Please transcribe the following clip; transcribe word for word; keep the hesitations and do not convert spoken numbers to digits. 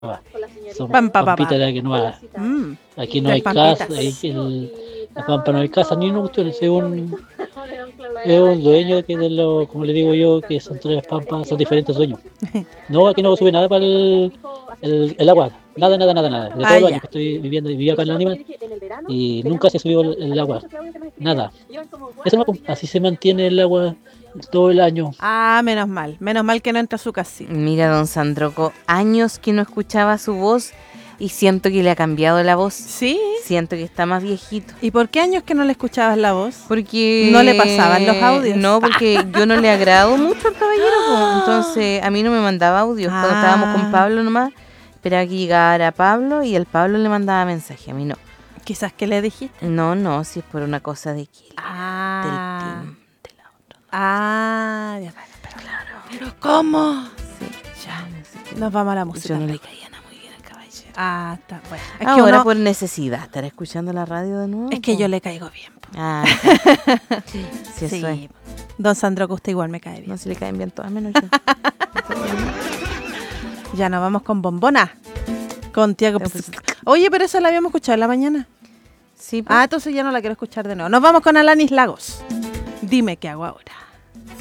Son Pampa, papá. pampitas de la que no hay. Mm, Aquí no las hay pampitas. casa, ahí el, la pampa no hay casa ni una cuestión, es un, es un dueño que de lo, como le digo yo, que son tres pampas, son diferentes dueños. No, aquí no sube nada para el, el, el agua, nada, nada, nada, nada. De Ah, todos los años ya. que estoy viviendo y viví acá en el animal, y nunca se subió el, el agua, nada. Eso no, pues, así se mantiene el agua todo el año. Ah, menos mal. Menos mal que no entra a su casita. Mira, don Sandroco, años que no escuchaba su voz y siento que le ha cambiado la voz. ¿Sí? Siento que está más viejito. ¿Y por qué años que no le escuchabas la voz? Porque... ¿No le pasaban los audios? No, porque yo no le agrado mucho al caballero, po. Entonces a mí no me mandaba audios. Cuando Ah. estábamos con Pablo nomás, esperaba que llegara Pablo y el Pablo le mandaba mensaje, a mí no. Quizás que le dijiste. No, no, si es por una cosa de que Ah. del team, de la otra. Ah, ya vale, pero claro. ¿Pero cómo? Sí, Ya. no sé Nos vamos a la qué. música. Yo no le caía nada muy bien al caballero. Ah, está bueno. Es que, Ahora uno- por necesidad, ¿estará escuchando la radio de nuevo? es que po? yo le caigo bien. po. Ah, sí, sí, eso es. Don Sandro, que usted igual me cae bien. No, si le caen bien todas menos yo. Ya nos vamos con Bombona. Con Tiago. Pues- Oye, pero esa la habíamos escuchado en la mañana. Sí, pues. Ah, entonces ya no la quiero escuchar de nuevo. Nos vamos con Alanis Lagos. Dime qué hago ahora.